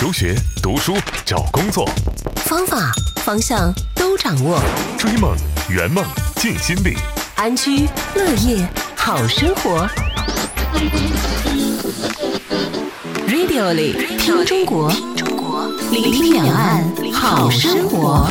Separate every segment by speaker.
Speaker 1: 留学、读书、找工作，
Speaker 2: 方法、方向都掌握。
Speaker 1: 追梦、圆梦、尽心力，
Speaker 2: 安居乐业，好生活。Radio 里听中国，聆两岸好生活。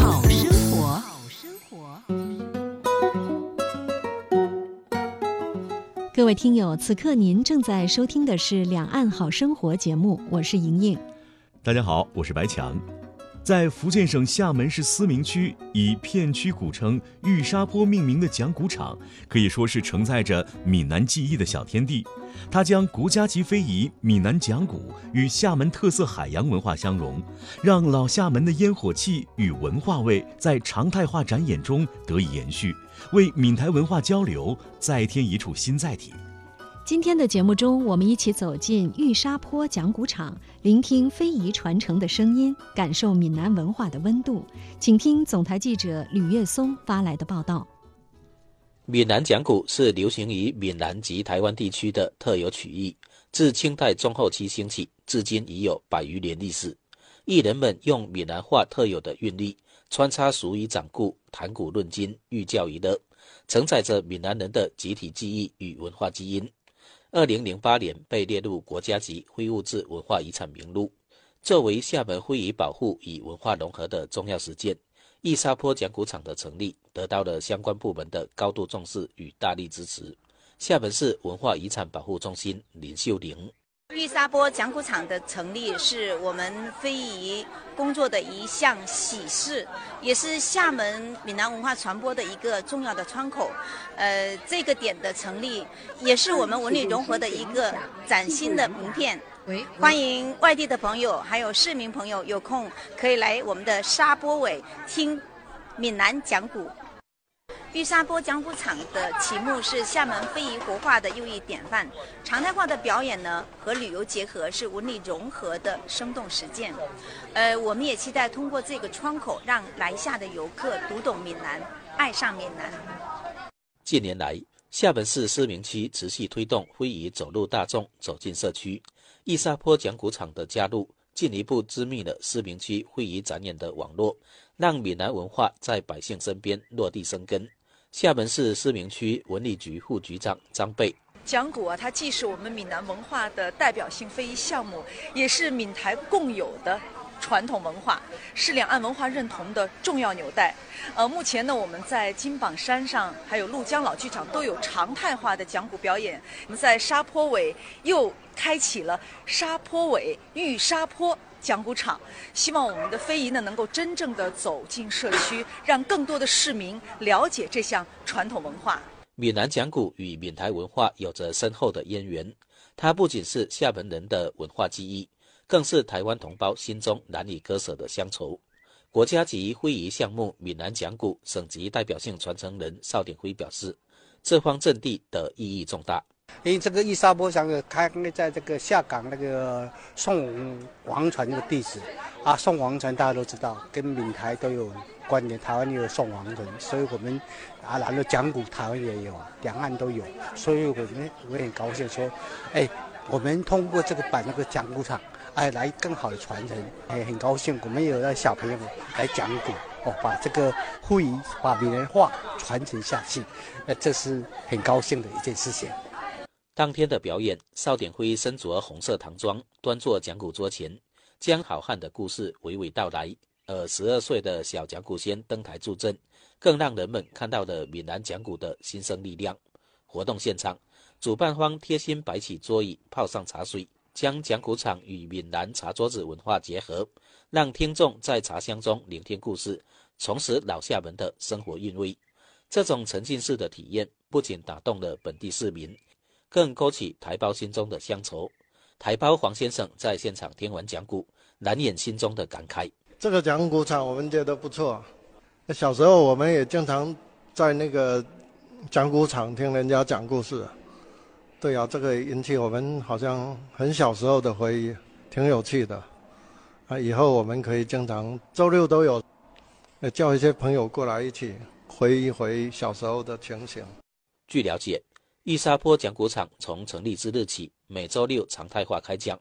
Speaker 3: 各位听友，此刻您正在收听的是《两岸好生活》节目，我是莹莹。
Speaker 4: 大家好，我是白强。在福建省厦门市思明区以片区古称玉沙坡命名的讲古场，可以说是承载着闽南记忆的小天地。它将国家级非遗闽南讲古与厦门特色海洋文化相融，让老厦门的烟火气与文化味在常态化展演中得以延续，为闽台文化交流再添一处新载体。
Speaker 3: 今天的节目中，我们一起走进玉沙坡讲古场，聆听非遗传承的声音，感受闽南文化的温度。请听总台记者吕月松发来的报道。
Speaker 5: 闽南讲古是流行于闽南及台湾地区的特有曲艺，自清代中后期兴起，至今已有100余年历史。艺人们用闽南话特有的韵律，穿插俗语掌故、谈古论今、寓教于乐，承载着闽南人的集体记忆与文化基因。2008年被列入国家级非物质文化遗产名录。作为厦门非遗保护与文化融合的重要实践，玉沙坡讲古场的成立得到了相关部门的高度重视与大力支持。厦门市文化遗产保护中心林秀玲：
Speaker 6: 玉沙坡讲古场的成立是我们非遗工作的一项喜事，也是厦门闽南文化传播的一个重要的窗口。这个点的成立，也是我们文旅融合的一个崭新的名片。欢迎外地的朋友，还有市民朋友，有空可以来我们的沙坡尾听闽南讲古。玉沙坡讲古场的启幕是厦门非遗活化的又一典范，常态化的表演呢和旅游结合，是文旅融合的生动实践。我们也期待通过这个窗口，让来厦的游客读懂闽南，爱上闽南。
Speaker 5: 近年来，厦门市思明区持续推动非遗走入大众，走进社区。玉沙坡讲古场的加入，进一步织密了思明区非遗展演的网络，让闽南文化在百姓身边落地生根。厦门市思明区文旅局副局长张贝：
Speaker 7: 讲古它既是我们闽南文化的代表性非遗项目，也是闽台共有的传统文化，是两岸文化认同的重要纽带。目前呢，我们在金榜山上还有鹭江老剧场都有常态化的讲古表演。我们在沙坡尾又开启了沙坡尾玉沙坡讲古场，希望我们的非遗呢能够真正的走进社区，让更多的市民了解这项传统文化。
Speaker 5: 闽南讲古与闽台文化有着深厚的渊源，它不仅是厦门人的文化记忆，更是台湾同胞心中难以割舍的乡愁。国家级非遗项目闽南讲古省级代表性传承人邵鼎辉表示，这方阵地的意义重大。
Speaker 8: 因为这个玉沙坡上开在这个下港那个宋王船那个地址啊，宋王船大家都知道，跟闽台都有关联，台湾也有宋王船，所以我们然后讲古台湾也有，两岸都有，所以我很高兴说，我们通过这个把那个讲古场，来更好的传承，很高兴我们有的小朋友来讲古，把这个非遗把闽南话传承下去，这是很高兴的一件事情。
Speaker 5: 当天的表演，邵鼎辉身着红色唐装，端坐讲古桌前，将好汉的故事娓娓道来。而12岁的小讲古仙登台助阵，更让人们看到了闽南讲古的新生力量。活动现场，主办方贴心摆起桌椅，泡上茶水，将讲古场与闽南茶桌子文化结合，让听众在茶香中聆听故事，重拾老厦门的生活韵味。这种沉浸式的体验不仅打动了本地市民，更勾起台胞心中的乡愁。台胞黄先生在现场听完讲古，难掩心中的感慨。
Speaker 9: 这个讲古场我们觉得不错，小时候我们也经常在那个讲古场听人家讲故事。对啊，这个引起我们好像很小时候的回忆，挺有趣的。以后我们可以经常周六都有，叫一些朋友过来一起回忆回小时候的情形。
Speaker 5: 据了解，玉沙坡讲古场从成立之日起，每周六常态化开讲，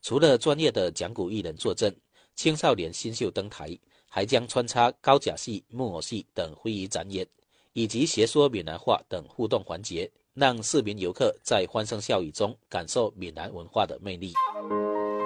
Speaker 5: 除了专业的讲古艺人坐镇，青少年新秀登台，还将穿插高甲戏、木偶戏等非遗展演，以及学说闽南话等互动环节，让市民游客在欢声笑语中感受闽南文化的魅力。